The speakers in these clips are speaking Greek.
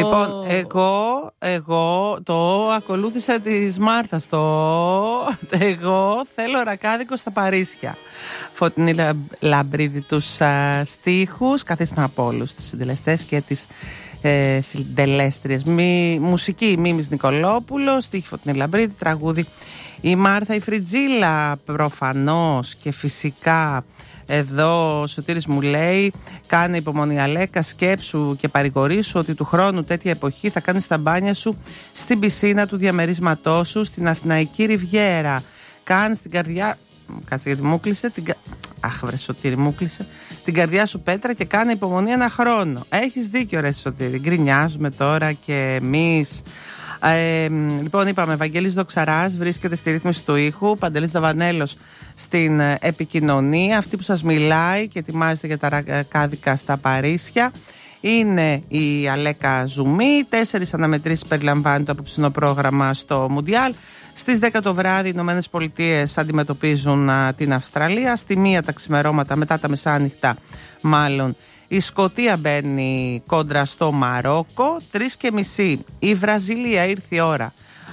Λοιπόν, εγώ το ακολούθησα της Μάρθας. Εγώ θέλω ρακάδικο στα Παρίσια. Φωτεινή Λαμπρίδη τους στίχους. Καθίστε από όλους τους συντελεστές και τις συντελέστριες. Μουσική Μίμης Νικολόπουλος, στίχη Φωτεινή Λαμπρίδη, τραγούδι η Μάρθα η Φριτζίλα προφανώς. Και φυσικά εδώ ο Σωτήρης μου λέει: κάνε υπομονή Αλέκα, σκέψου και παρηγορήσου ότι του χρόνου τέτοια εποχή θα κάνεις τα μπάνια σου στην πισίνα του διαμερίσματός σου στην Αθηναϊκή Ριβιέρα. Κάνεις την καρδιά... Κάτσε γιατί μου κλείσε Αχ βρε Σωτήρη, μου κλείσε την καρδιά σου πέτρα και κάνε υπομονή ένα χρόνο. Έχεις δίκιο ρε Σωτήρη, γκρινιάζουμε τώρα και εμείς. Λοιπόν, είπαμε, Βαγγέλης Δοξαράς βρίσκεται στη ρύθμιση του ήχου, Παντελής Δαβανέλος στην επικοινωνία. Αυτή που σας μιλάει και ετοιμάζεται για τα ρακάδικα στα Παρίσια είναι η Αλέκα Ζουμί. 4 αναμετρήσεις περιλαμβάνει το απόψινό πρόγραμμα στο Μουντιάλ. Στις 10 το βράδυ οι Ηνωμένες Πολιτείες αντιμετωπίζουν την Αυστραλία. Στη 1 τα ξημερώματα, μετά τα μεσάνυχτα μάλλον, η Σκωτία μπαίνει κόντρα στο Μαρόκο. 3:30 η Βραζιλία, ήρθε η ώρα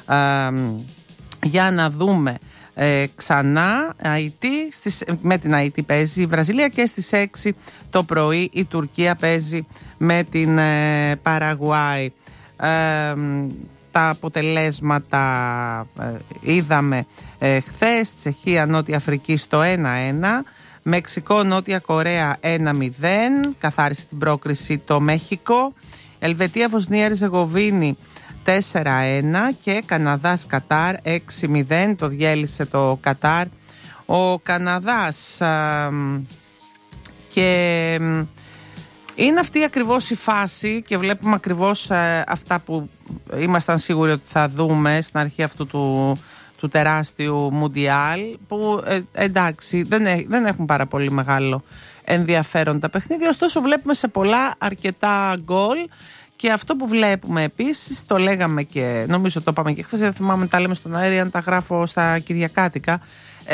για να δούμε ξανά με την Αϊτή παίζει η Βραζιλία. Και στις 6 το πρωί η Τουρκία παίζει με την Παραγουάη. Τα αποτελέσματα είδαμε χθες. Τσεχία Νότια Αφρική στο 1-1, Μεξικό Νότια Κορέα 1-0, καθάρισε την πρόκριση το Μέχικο. Ελβετία Βοσνία Ριζεγοβίνη 4-1 και Καναδάς Κατάρ 6-0, το διέλυσε το Κατάρ ο Καναδάς. Και είναι αυτή ακριβώς η φάση και βλέπουμε ακριβώς αυτά που ήμασταν σίγουροι ότι θα δούμε στην αρχή αυτού του τεράστιου Μουντιάλ, που εντάξει δεν έχουν πάρα πολύ μεγάλο ενδιαφέρον τα παιχνίδια, ωστόσο βλέπουμε σε πολλά αρκετά γκολ. Και αυτό που βλέπουμε επίσης, το λέγαμε και νομίζω το είπαμε και χθες, δεν θυμάμαι τα λέμε στον αέρα αν τα γράφω στα Κυριακάτικα,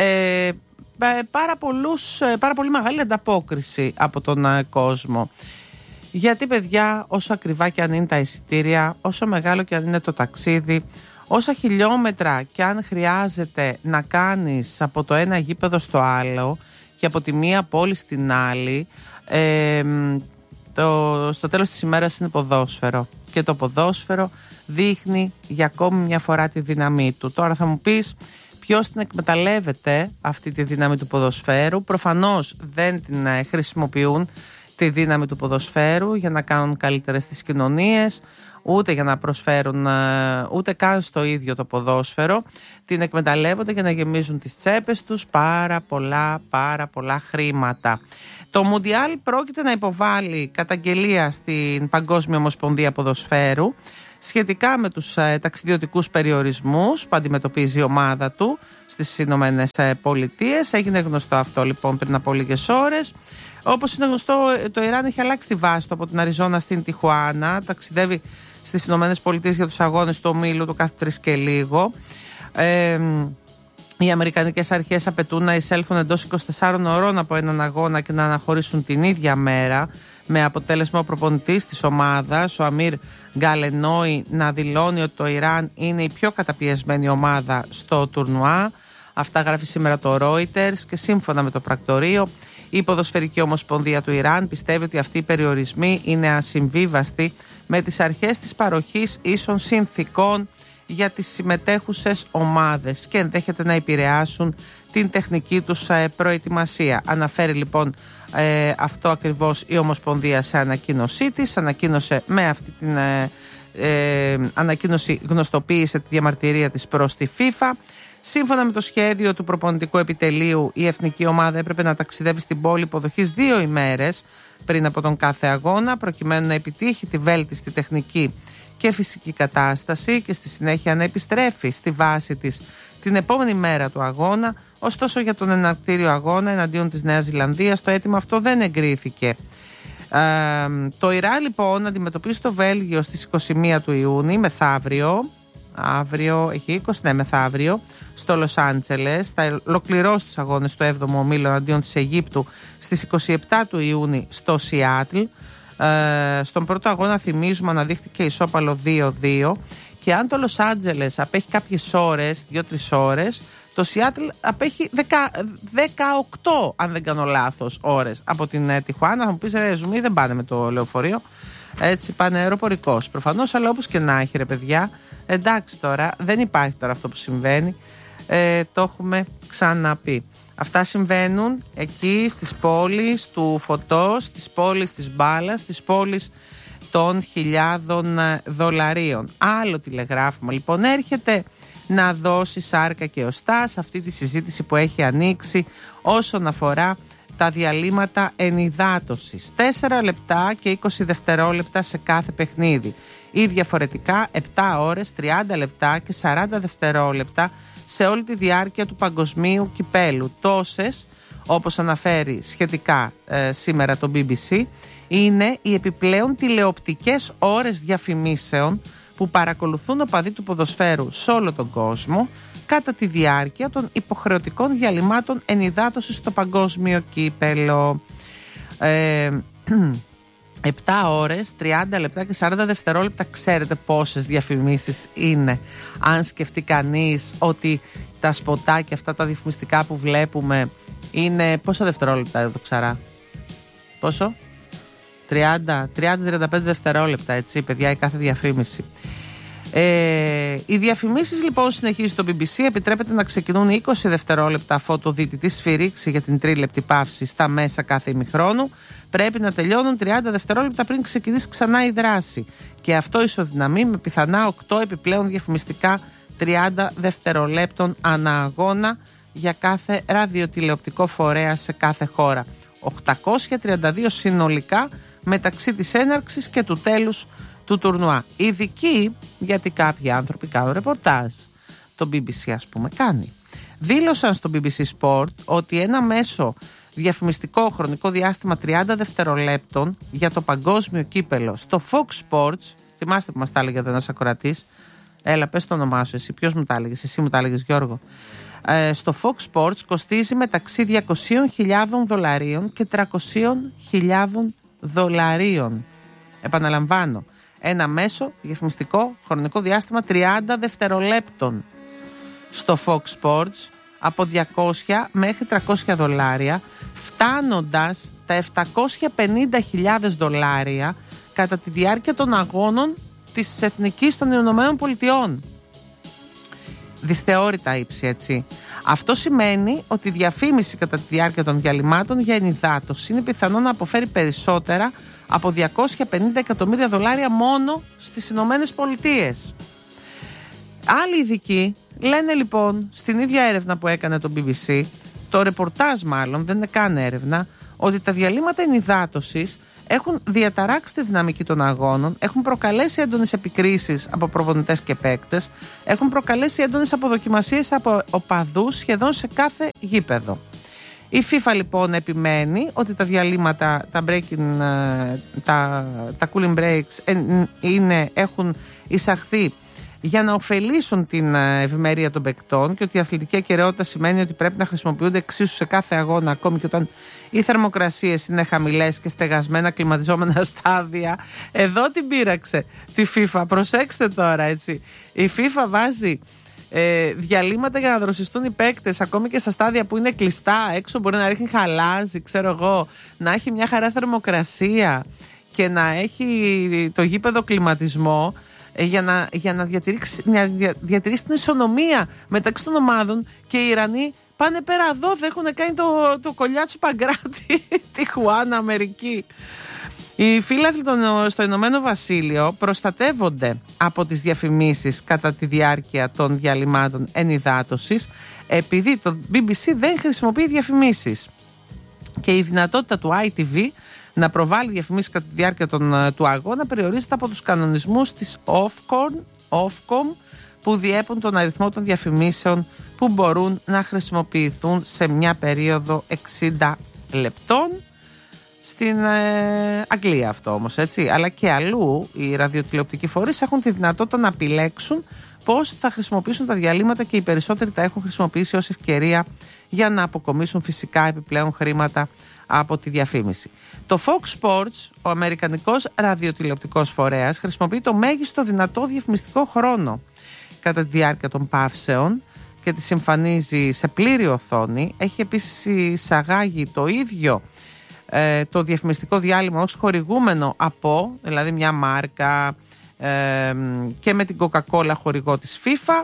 πάρα πολύ μεγάλη ανταπόκριση από τον κόσμο. Γιατί παιδιά, όσο ακριβά και αν είναι τα εισιτήρια, όσο μεγάλο και αν είναι το ταξίδι, όσα χιλιόμετρα και αν χρειάζεται να κάνεις από το ένα γήπεδο στο άλλο και από τη μία πόλη στην άλλη, στο τέλος της ημέρας είναι ποδόσφαιρο. Και το ποδόσφαιρο δείχνει για ακόμη μια φορά τη δύναμή του. Τώρα θα μου πεις ποιος την εκμεταλλεύεται αυτή τη δύναμη του ποδοσφαίρου. Προφανώς δεν την χρησιμοποιούν τη δύναμη του ποδοσφαίρου για να κάνουν καλύτερες τις κοινωνίες, ούτε για να προσφέρουν ούτε καν στο ίδιο το ποδόσφαιρο. Την εκμεταλλεύονται για να γεμίζουν τις τσέπες τους πάρα πολλά χρήματα. Το Μουντιάλ πρόκειται να υποβάλει καταγγελία στην Παγκόσμια Ομοσπονδία Ποδοσφαίρου σχετικά με τους ταξιδιωτικούς περιορισμούς που αντιμετωπίζει η ομάδα του στις Ηνωμένες Πολιτείες. Έγινε γνωστό αυτό λοιπόν πριν από λίγες ώρες. Όπως είναι γνωστό, το Ιράν έχει αλλάξει τη βάση του από την Αριζόνα στην Τιχουάνα. Ταξιδεύει στις Ηνωμένες Πολιτείες για τους αγώνες του ομίλου του κάθε 3 και λίγο. Οι Αμερικανικές αρχές απαιτούν να εισέλθουν εντός 24 ωρών από έναν αγώνα και να αναχωρήσουν την ίδια μέρα, με αποτέλεσμα ο προπονητής της ομάδας, ο Αμίρ Γκαλενόι, να δηλώνει ότι το Ιράν είναι η πιο καταπιεσμένη ομάδα στο τουρνουά. Αυτά γράφει σήμερα το Reuters και σύμφωνα με το πρακτορείο, η Ποδοσφαιρική Ομοσπονδία του Ιράν πιστεύει ότι αυτοί οι περιορισμοί είναι ασυμβίβαστοι με τις αρχές της παροχής ίσων συνθηκών για τις συμμετέχουσες ομάδες και ενδέχεται να επηρεάσουν την τεχνική τους προετοιμασία. Αναφέρει λοιπόν αυτό ακριβώς η Ομοσπονδία σε ανακοίνωσή της. Ανακοίνωσε με αυτή την ανακοίνωση, γνωστοποίησε τη διαμαρτυρία της προς τη FIFA. Σύμφωνα με το σχέδιο του προπονητικού επιτελείου, η εθνική ομάδα έπρεπε να ταξιδεύει στην πόλη υποδοχής 2 ημέρες πριν από τον κάθε αγώνα, προκειμένου να επιτύχει τη βέλτιστη τεχνική και φυσική κατάσταση και στη συνέχεια να επιστρέφει στη βάση της την επόμενη μέρα του αγώνα. Ωστόσο, για τον εναρκτήριο αγώνα εναντίον της Νέας Ζηλανδίας το αίτημα αυτό δεν εγκρίθηκε. Το Ιράν λοιπόν αντιμετωπίζει το Βέλγιο στις 21 του Ιούνιου, μεθαύριο. Έχει 20, μεθαύριο στο Λος Άντζελες. Θα ολοκληρώσει τους αγώνες του 7ου ομίλου εναντίον της Αιγύπτου στις 27 του Ιούνιου στο Σιάτλ. Στον πρώτο αγώνα, θυμίζουμε, αναδείχθηκε ισόπαλο 2-2. Και αν το Λος Άντζελες απέχει κάποιες ώρες, 2-3 ώρες, το Σιάτλ απέχει 18, αν δεν κάνω λάθος, ώρες από την Τιχουάνα. Θα μου πεις, ρε Ζουμί, δεν πάνε με το λεωφορείο. Έτσι πάνε αεροπορικός. Προφανώς, αλλά όπως και να έχει, ρε παιδιά. Εντάξει τώρα, δεν υπάρχει τώρα αυτό που συμβαίνει. Το έχουμε ξαναπεί. Αυτά συμβαίνουν εκεί στις πόλεις του φωτός, στις πόλεις της μπάλας, στις πόλεις των χιλιάδων δολαρίων. Άλλο τηλεγράφημα λοιπόν έρχεται να δώσει σάρκα και οστά σε αυτή τη συζήτηση που έχει ανοίξει όσον αφορά τα διαλύματα ενυδάτωσης. 4 λεπτά και 20 δευτερόλεπτα σε κάθε παιχνίδι. Ή διαφορετικά 7 ώρες, 30 λεπτά και 40 δευτερόλεπτα σε όλη τη διάρκεια του παγκοσμίου κυπέλου. Τόσες, όπως αναφέρει σχετικά σήμερα το BBC, είναι οι επιπλέον τηλεοπτικές ώρες διαφημίσεων που παρακολουθούν οπαδοί του ποδοσφαίρου σε όλο τον κόσμο κατά τη διάρκεια των υποχρεωτικών διαλυμάτων ενυδάτωσης στο παγκόσμιο κύπελο. 7 ώρες, 30 λεπτά και 40 δευτερόλεπτα, ξέρετε πόσες διαφημίσεις είναι? Αν σκεφτεί κανείς ότι τα σποτάκια αυτά τα διαφημιστικά που βλέπουμε είναι πόσα δευτερόλεπτα εδώ Ξαρά? Πόσο? 30-35 δευτερόλεπτα, έτσι παιδιά, η κάθε διαφήμιση. Οι διαφημίσεις λοιπόν, συνεχίζει το BBC, επιτρέπεται να ξεκινούν 20 δευτερόλεπτα αφού το διαιτητής σφυρίξει για την τρίλεπτη παύση στα μέσα κάθε ημιχρόνου. Πρέπει να τελειώνουν 30 δευτερόλεπτα πριν ξεκινήσει ξανά η δράση. Και αυτό ισοδυναμεί με πιθανά 8 επιπλέον διαφημιστικά 30 δευτερολέπτων ανά αγώνα για κάθε ραδιοτηλεοπτικό φορέα σε κάθε χώρα. 832 συνολικά μεταξύ της έναρξης και του τέλους του τουρνουά. Ειδικοί, γιατί κάποιοι άνθρωποι κάνουν ρεπορτάζ, το BBC ας πούμε κάνει, δήλωσαν στο BBC Sport ότι ένα μέσο διαφημιστικό χρονικό διάστημα 30 δευτερολέπτων για το παγκόσμιο κύπελο στο Fox Sports, θυμάστε που μας τα έλεγε ένας ακροατής, έλα πες το όνομά σου εσύ, ποιος μου τα έλεγες, εσύ μου τα έλεγες Γιώργο, στο Fox Sports κοστίζει μεταξύ 200.000 δολαρίων και 300.000 δολαρίων. Επαναλαμβάνω, ένα μέσο διαφημιστικό χρονικό διάστημα 30 δευτερολέπτων στο Fox Sports από 200 μέχρι 300 δολάρια, φτάνοντας τα 750.000 δολάρια κατά τη διάρκεια των αγώνων της Εθνικής των Ηνωμένων Πολιτειών. Δυσθεώρητα ύψη, έτσι. Αυτό σημαίνει ότι η διαφήμιση κατά τη διάρκεια των διαλυμάτων για ενυδάτωση είναι πιθανό να αποφέρει περισσότερα από 250 εκατομμύρια δολάρια μόνο στις Ηνωμένες Πολιτείες. Άλλοι ειδικοί λένε λοιπόν στην ίδια έρευνα που έκανε το BBC, το ρεπορτάζ μάλλον, δεν είναι καν έρευνα, ότι τα διαλύματα ενυδάτωσης έχουν διαταράξει τη δυναμική των αγώνων, έχουν προκαλέσει έντονες επικρίσεις από προπονητές και παίκτες, έχουν προκαλέσει έντονες αποδοκιμασίες από οπαδούς σχεδόν σε κάθε γήπεδο. Η FIFA λοιπόν επιμένει ότι τα διαλύματα, τα cooling breaks έχουν εισαχθεί για να ωφελήσουν την ευημερία των παικτών και ότι η αθλητική ακεραιότητα σημαίνει ότι πρέπει να χρησιμοποιούνται εξίσου σε κάθε αγώνα, ακόμη και όταν οι θερμοκρασίες είναι χαμηλές και στεγασμένα κλιματιζόμενα στάδια. Εδώ την πείραξε τη FIFA, προσέξτε τώρα, έτσι. Η FIFA βάζει διαλύματα για να δροσιστούν οι παίκτες ακόμη και στα στάδια που είναι κλειστά, έξω μπορεί να ρίχνει χαλάζι, ξέρω εγώ, να έχει μια χαρά θερμοκρασία και να έχει το γήπεδο κλιματισμό, για να διατηρήσει την ισονομία μεταξύ των ομάδων. Και οι Ιρανοί πάνε πέρα εδώ, δεν έχουν κάνει το κολλιάτσο Παγκράτη Τιχουάνα, Αμερική. Οι φίλαθλοι στο Ηνωμένο Βασίλειο προστατεύονται από τις διαφημίσεις κατά τη διάρκεια των διαλυμάτων ενυδάτωσης, επειδή το BBC δεν χρησιμοποιεί διαφημίσεις. Και η δυνατότητα του ITV να προβάλλει διαφημίσεις κατά τη διάρκεια του αγώνα περιορίζεται από τους κανονισμούς της Ofcom που διέπουν τον αριθμό των διαφημίσεων που μπορούν να χρησιμοποιηθούν σε μια περίοδο 60 λεπτών. στην Αγγλία αυτό όμως, έτσι. Αλλά και αλλού οι ραδιοτηλεοπτικοί φορείς έχουν τη δυνατότητα να επιλέξουν πώς θα χρησιμοποιήσουν τα διαλύματα και οι περισσότεροι τα έχουν χρησιμοποιήσει ως ευκαιρία για να αποκομίσουν φυσικά επιπλέον χρήματα από τη διαφήμιση. Το Fox Sports, ο αμερικανικός ραδιοτηλεοπτικός φορέας, χρησιμοποιεί το μέγιστο δυνατό διαφημιστικό χρόνο κατά τη διάρκεια των παύσεων και τις εμφανίζει σε πλήρη οθόνη. Έχει επίσης εισαγάγει το ίδιο το διαφημιστικό διάλειμμα ως χορηγούμενο από, δηλαδή μια μάρκα, και με την Coca-Cola χορηγό της FIFA.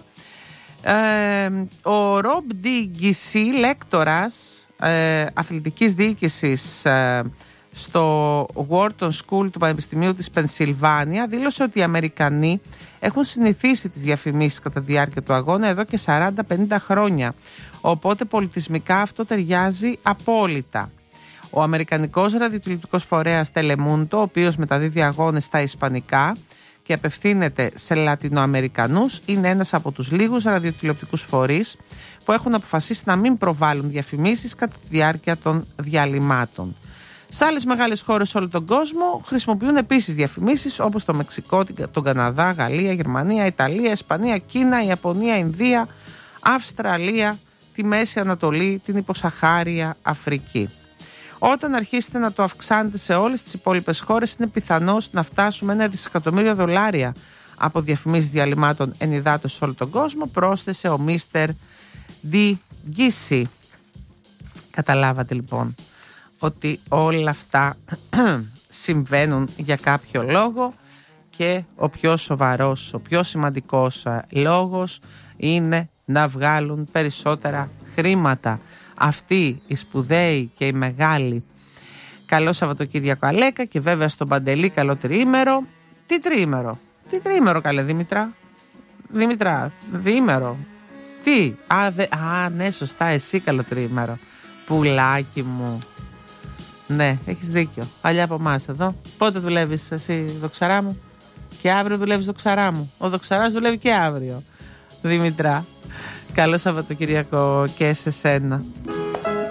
Ο Rob D. λέκτορας αθλητικής διοίκησης στο Wharton School του Πανεπιστημίου της Πενσιλβάνια δήλωσε ότι οι Αμερικανοί έχουν συνηθίσει τις διαφημίσεις κατά τη διάρκεια του αγώνα εδώ και 40-50 χρόνια, οπότε πολιτισμικά αυτό ταιριάζει απόλυτα. Ο αμερικανικός ραδιοτηλεοπτικός φορέας Telemundo, ο οποίος μεταδίδει αγώνες στα ισπανικά και απευθύνεται σε Λατινοαμερικανούς, είναι ένας από τους λίγους ραδιοτηλεοπτικούς φορείς που έχουν αποφασίσει να μην προβάλλουν διαφημίσεις κατά τη διάρκεια των διαλυμάτων. Σε άλλες μεγάλες χώρες σε όλο τον κόσμο χρησιμοποιούν επίσης διαφημίσεις όπως το Μεξικό, τον Καναδά, Γαλλία, Γερμανία, Ιταλία, Ισπανία, Κίνα, Ιαπωνία, Ινδία, Αυστραλία, τη Μέση Ανατολή, την υποσαχάρια Αφρική. Όταν αρχίσετε να το αυξάνετε σε όλες τις υπόλοιπες χώρες, είναι πιθανώς να φτάσουμε $1 δισεκατομμύριο από διαφημίσεις διαλυμάτων ενυδάτως σε όλο τον κόσμο, πρόσθεσε ο Mr. D. Gissi. Καταλάβατε λοιπόν ότι όλα αυτά συμβαίνουν για κάποιο λόγο και ο πιο σοβαρός, ο πιο σημαντικός λόγος είναι να βγάλουν περισσότερα χρήματα. Αυτοί οι σπουδαίοι και οι μεγάλοι. Καλό Σαββατοκύριακο Αλέκα και βέβαια στον Παντελή καλό τριήμερο. Τι τριήμερο? Τι τριήμερο καλέ Δήμητρα, διήμερο. Τι? Ναι, σωστά, εσύ καλό τριήμερο. Πουλάκι μου. Ναι, έχεις δίκιο. Παλιά από εμάς εδώ. Πότε δουλεύεις εσύ, δοξαρά μου? Και αύριο δουλεύεις, δοξαρά μου. Ο δοξαράς δουλεύει και αύριο. Δήμητρα, καλό Σαββατοκύριακο και σε σένα.